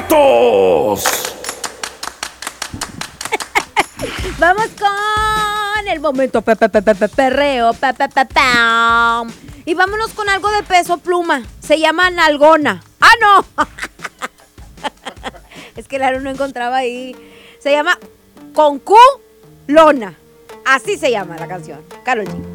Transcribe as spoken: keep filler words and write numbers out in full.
gatos. Vamos con el momento pe, pe, pe, pe, pe, perreo. Pe, pe, pe, pam. Y vámonos con algo de Peso Pluma. Se llama Nalgona. ¡Ah, no! Es que Laro no encontraba ahí. Se llama Con Q Lona. Así se llama la canción. Karol G.